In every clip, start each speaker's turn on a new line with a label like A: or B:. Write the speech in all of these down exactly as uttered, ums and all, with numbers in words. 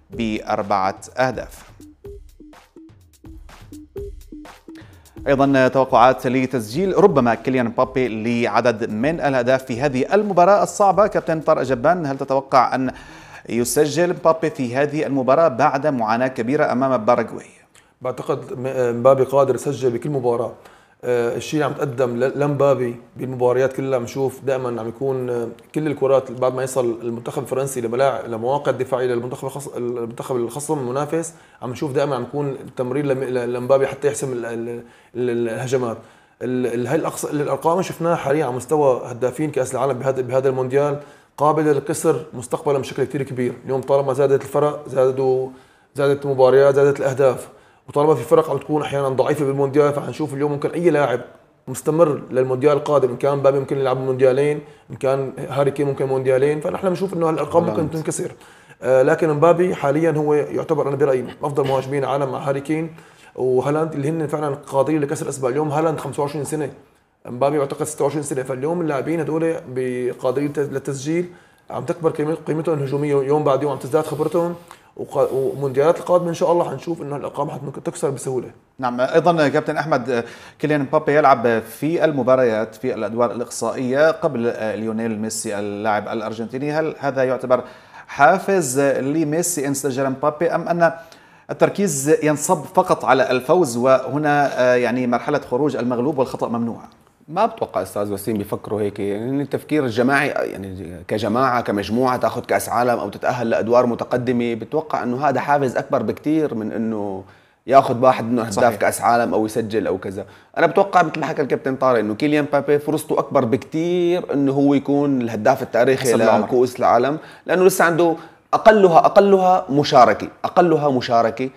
A: بأربعة أهداف. أيضا توقعات لتسجيل ربما كيليان مبابي لعدد من الأهداف في هذه المباراة الصعبة. كابتن طارق جبان، هل تتوقع أن يسجل مبابي في هذه المباراة بعد معاناة كبيرة أمام باراغواي؟
B: بعتقد مبابي قادر يسجل بكل مباراة. الشيء اللي عم تقدم لمبابي بالمباريات كلها، عم نشوف دائما عم يكون كل الكرات بعد ما يصل المنتخب الفرنسي لملاعب لمواقع دفاعيه للمنتخب الخص... المنتخب الخصم المنافس، عم نشوف دائما عم يكون التمرير لمبابي حتى يحسم الهجمات. هاي الارقام اللي شفناها حاليا على مستوى هدافين كاس العالم بهذا بهذا المونديال قابله للكسر مستقبلا بشكل كثير كبير. اليوم طالما زادت الفرق، زادوا زادت المباريات، زادت الاهداف، وطالما في فرق عم تكون احيانا ضعيفه بالمونديال، فحنشوف اليوم ممكن اي لاعب مستمر للمونديال القادم، ان كان مبابي ممكن يلعب مونديالين، ان كان هاري كين ممكن مونديالين، فنحن بنشوف انه هالارقام ممكن تنكسر. آه لكن مبابي حاليا هو يعتبر انا برايي افضل مهاجمين العالم مع هاري كين وهالاند اللي هن فعلا قادرين لكسر اسباب. اليوم هالاند خمسة وعشرين سنه، مبابي بعتقد ستة وعشرين سنه، فاليوم اللاعبين هذول بقادرين للتسجيل، عم تكبر قيمتهم الهجوميه يوم بعد يوم، عم تزداد خبرتهم، ومونديالات القادمه ان شاء الله حنشوف انه الارقام حتمكن تكسر بسهوله.
A: نعم. ايضا كابتن احمد، كيليان مبابي يلعب في المباريات في الادوار الاقصائيه قبل ليونيل ميسي اللاعب الارجنتيني، هل هذا يعتبر حافز لميسي ان سجل مبابي، ام ان التركيز ينصب فقط على الفوز وهنا يعني مرحله خروج المغلوب والخطا ممنوعه؟
C: ما بتوقع استاذ وسيم بيفكروا هيك، يعني التفكير الجماعي يعني كجماعه كمجموعه تاخذ كاس عالم او تتاهل لادوار متقدمه، بتوقع انه هذا حافز اكبر بكثير من انه ياخذ واحد انه هداف كاس عالم او يسجل او كذا. انا بتوقع مثل ما حكى الكابتن طارق انه كيليان مبابي فرصته اكبر بكثير انه هو يكون الهداف التاريخي لكؤوس العالم، لانه لسه عنده اقلها اقلها مشاركه اقلها مشاركه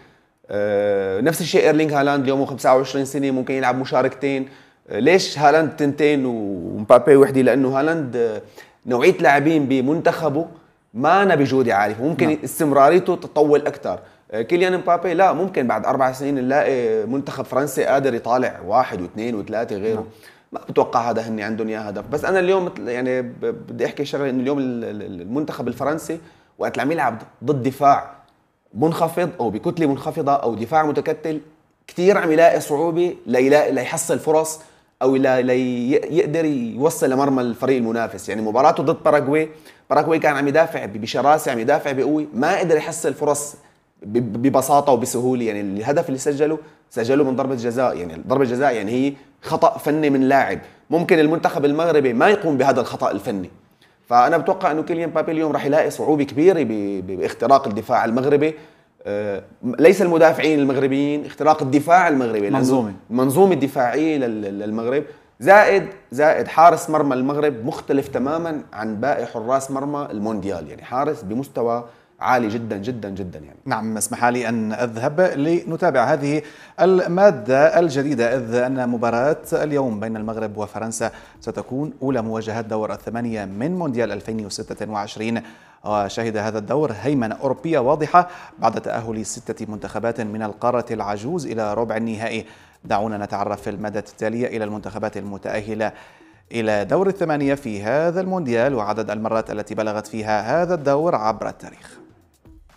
C: أه نفس الشيء ايرلينغ هالاند اليوم خمسة وعشرين سنه ممكن يلعب مشاركتين. ليش هالاند تنتين ومبابي وحده؟ لانه هالاند نوعيه لاعبين بمنتخبه ما أنا بجوده عاليه، ممكن نعم. استمراريته تطول اكثر. كيليان مبابي لا، ممكن بعد اربع سنين نلاقي منتخب فرنسي قادر يطالع واحد واثنين وثلاثه غيره. نعم. ما بتوقع هذا هني عندهم اياه هدف. بس انا اليوم يعني بدي احكي شغله، انه اليوم المنتخب الفرنسي وقت اللي عم يلعب ضد دفاع منخفض او بكتله منخفضه او دفاع متكتل، كثير عم يلاقي صعوبه ليلاقي ليحصل فرص او يقدر يوصل لمرمى الفريق المنافس. يعني مباراته ضد باراغواي، باراغواي كان عم يدافع بشراسه، عم يدافع بقوه، ما قدر يحصل فرص ببساطه وبسهوله. يعني الهدف اللي سجله سجله من ضربه جزاء، يعني ضربه جزاء يعني هي خطا فني من لاعب، ممكن المنتخب المغربي ما يقوم بهذا الخطا الفني. فانا بتوقع انه كيليان مبابي اليوم راح يلاقي صعوبه كبيره باختراق الدفاع المغربي، ليس المدافعين المغربيين، اختراق الدفاع المغربي،
A: منظومه
C: المنظومه الدفاعيه للمغرب، زائد زائد حارس مرمى المغرب مختلف تماما عن باقي حراس مرمى المونديال، يعني حارس بمستوى عالي جدا جدا جدا. يعني
A: نعم. اسمح لي أن أذهب لنتابع هذه المادة الجديدة، إذ أن مباراة اليوم بين المغرب وفرنسا ستكون أولى مواجهات دور الثمانية من مونديال ألفين وستة وعشرين، وشهد هذا الدور هيمنة أوروبية واضحة بعد تأهل ستة منتخبات من القارة العجوز إلى ربع النهائي. دعونا نتعرف في المادة التالية إلى المنتخبات المتأهلة إلى دور الثمانية في هذا المونديال وعدد المرات التي بلغت فيها هذا الدور عبر التاريخ.